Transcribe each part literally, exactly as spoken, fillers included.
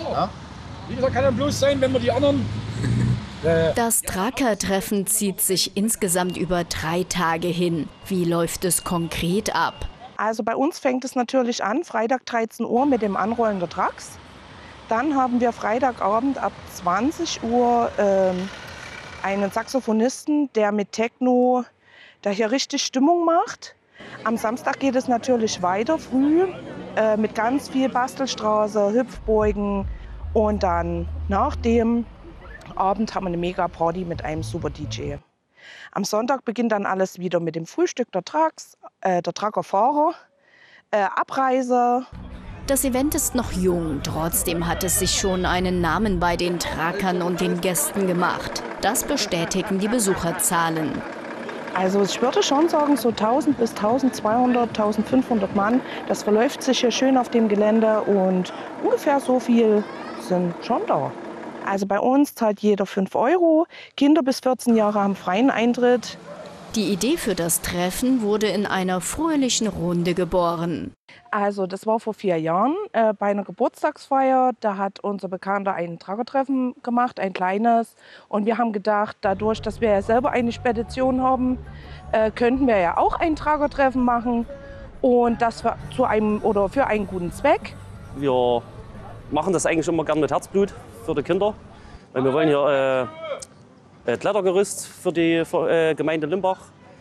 Ja? Wie gesagt, kann ja bloß sein, wenn wir die anderen... Das Tracker-Treffen zieht sich insgesamt über drei Tage hin. Wie läuft es konkret ab? Also bei uns fängt es natürlich an, Freitag dreizehn Uhr mit dem Anrollen der Trucks. Dann haben wir Freitagabend ab zwanzig Uhr ähm, einen Saxophonisten, der mit Techno, der hier richtig Stimmung macht. Am Samstag geht es natürlich weiter früh äh, mit ganz viel Bastelstraße, Hüpfbeugen. Und dann nach dem Abend haben wir eine Mega-Party mit einem super D J. Am Sonntag beginnt dann alles wieder mit dem Frühstück der Trucks, äh, der Truckerfahrer, äh, Abreise. Das Event ist noch jung, trotzdem hat es sich schon einen Namen bei den Truckern und den Gästen gemacht. Das bestätigen die Besucherzahlen. Also ich würde schon sagen, so tausend bis tausendzweihundert, tausendfünfhundert Mann. Das verläuft sich hier schön auf dem Gelände und ungefähr so viel sind schon da. Also bei uns zahlt jeder fünf Euro. Kinder bis vierzehn Jahre haben freien Eintritt. Die Idee für das Treffen wurde in einer fröhlichen Runde geboren. Also das war vor vier Jahren äh, bei einer Geburtstagsfeier. Da hat unser Bekannter ein Truckertreffen gemacht, ein kleines. Und wir haben gedacht, dadurch, dass wir ja selber eine Spedition haben, äh, könnten wir ja auch ein Truckertreffen machen. Und das für, zu einem, oder für einen guten Zweck. Wir machen das eigentlich immer gern mit Herzblut für die Kinder. Weil wir wollen hier äh, Klettergerüst für die für, äh, Gemeinde Limbach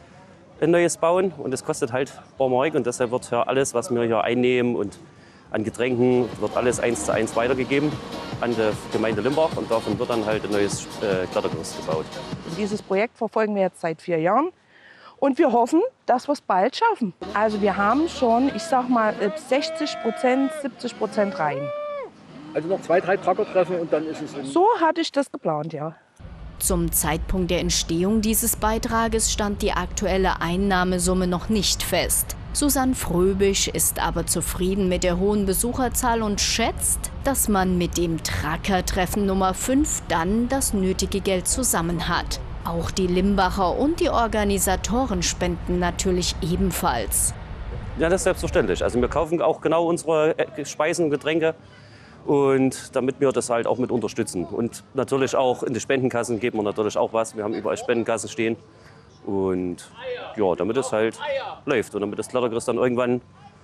ein neues bauen. Und das kostet halt ein paar Mark. Und deshalb wird ja alles, was wir hier einnehmen und an Getränken, wird alles eins zu eins weitergegeben an die Gemeinde Limbach. Und davon wird dann halt ein neues äh, Klettergerüst gebaut. Dieses Projekt verfolgen wir jetzt seit vier Jahren. Und wir hoffen, dass wir es bald schaffen. Also wir haben schon, ich sag mal, sechzig Prozent, siebzig Prozent rein. Also noch zwei, drei Trucker-Treffen und dann ist es... So hatte ich das geplant, ja. Zum Zeitpunkt der Entstehung dieses Beitrages stand die aktuelle Einnahmesumme noch nicht fest. Susanne Fröbisch ist aber zufrieden mit der hohen Besucherzahl und schätzt, dass man mit dem Trucker-Treffen Nummer fünf dann das nötige Geld zusammen hat. Auch die Limbacher und die Organisatoren spenden natürlich ebenfalls. Ja, das ist selbstverständlich. Also wir kaufen auch genau unsere Speisen und Getränke. Und damit wir das halt auch mit unterstützen. Und natürlich auch in die Spendenkassen geben wir natürlich auch was. Wir haben überall Spendenkassen stehen. Und ja, damit es halt läuft und damit das Klettergerüst dann irgendwann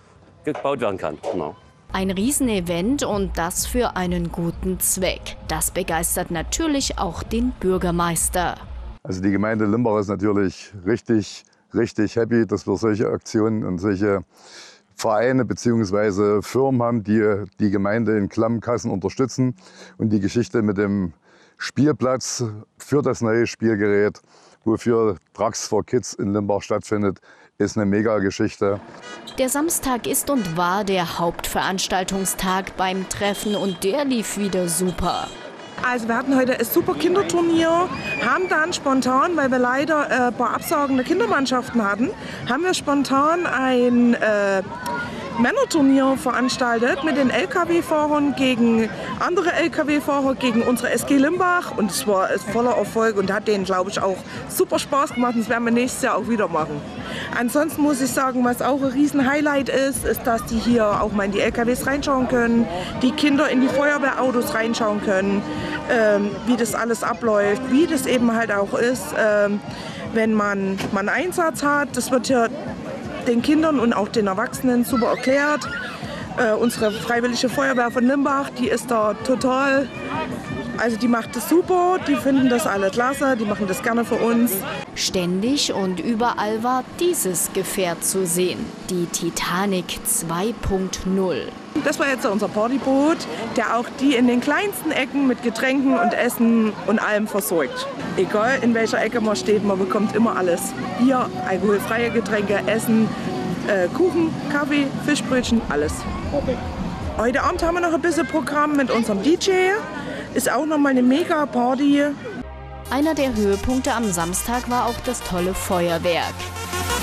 gebaut werden kann. Genau. Ein Riesenevent und das für einen guten Zweck. Das begeistert natürlich auch den Bürgermeister. Also die Gemeinde Limbach ist natürlich richtig, richtig happy, dass wir solche Aktionen und solche Vereine bzw. Firmen haben, die die Gemeinde in Klammkassen unterstützen. Und die Geschichte mit dem Spielplatz für das neue Spielgerät, wofür Trucks for Kids in Limbach stattfindet, ist eine Mega-Geschichte. Der Samstag ist und war der Hauptveranstaltungstag beim Treffen und der lief wieder super. Also wir hatten heute ein super Kinderturnier, haben dann spontan, weil wir leider äh, ein paar Absagen der Kindermannschaften hatten, haben wir spontan ein äh, Männerturnier veranstaltet mit den L K W-Fahrern gegen andere L K W-Fahrer, gegen unsere S G Limbach. Und es war ein voller Erfolg und hat denen, glaube ich, auch super Spaß gemacht. Und das werden wir nächstes Jahr auch wieder machen. Ansonsten muss ich sagen, was auch ein Riesen-Highlight ist, ist, dass die hier auch mal in die L K Ws reinschauen können, die Kinder in die Feuerwehrautos reinschauen können, ähm, wie das alles abläuft, wie das eben halt auch ist, ähm, wenn man, man einen Einsatz hat. Das wird hier den Kindern und auch den Erwachsenen super erklärt. Äh, unsere Freiwillige Feuerwehr von Limbach, die ist da total, also die macht das super, die finden das alle klasse, die machen das gerne für uns. Ständig und überall war dieses Gefährt zu sehen, die Titanic zwei Punkt null. Das war jetzt unser Partyboot, der auch die in den kleinsten Ecken mit Getränken und Essen und allem versorgt. Egal in welcher Ecke man steht, man bekommt immer alles. Bier, alkoholfreie Getränke, Essen, äh, Kuchen, Kaffee, Fischbrötchen, alles. Okay. Heute Abend haben wir noch ein bisschen Programm mit unserem D J. Ist auch noch mal eine Mega-Party. Einer der Höhepunkte am Samstag war auch das tolle Feuerwerk.